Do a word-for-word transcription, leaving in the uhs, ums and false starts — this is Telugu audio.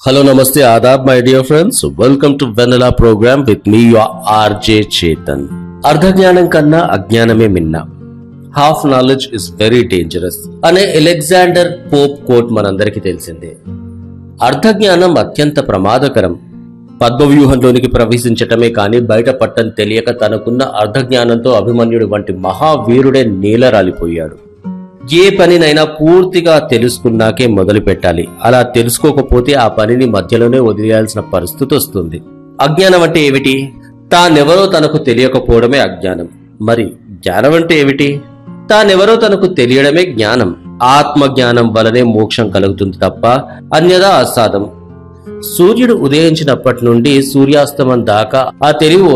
Hello, Namaste, Adab, my dear friends. Welcome to Vanilla program with me, your R J Chetan. అర్ధజ్ఞానం కన్నా అజ్ఞానమే మిన్న. Half knowledge is very dangerous అనే అలెగ్జాండర్ పోప్ కోట్ మనందరికీ తెలిసిందే. అర్ధజ్ఞానం అత్యంత ప్రమాదకరం. పద్మవ్యూహంలోనికి ప్రవేశించటమే కాని బయటపట్టని తెలియక తనకున్న అర్ధజ్ఞానంతో అభిమన్యుడు వంటి మహావీరుడే నీలరాలిపోయాడు. ఏ పనినైనా పూర్తిగా తెలుసుకున్నాకే మొదలు పెట్టాలి. అలా తెలుసుకోకపోతే ఆ పనిని మధ్యలోనే వదిలేయాల్సిన పరిస్థితి వస్తుంది. అజ్ఞానం అంటే ఏమిటి? తానెవరో తనకు తెలియకపోవడమే అజ్ఞానం. మరి జ్ఞానం అంటే ఏమిటి? తానెవరో తనకు తెలియడమే జ్ఞానం. ఆత్మ జ్ఞానం వలనే మోక్షం కలుగుతుంది తప్ప అన్యదా అసాధం. సూర్యుడు ఉదయించినప్పటి నుండి సూర్యాస్తమం దాకా ఆ తెలివి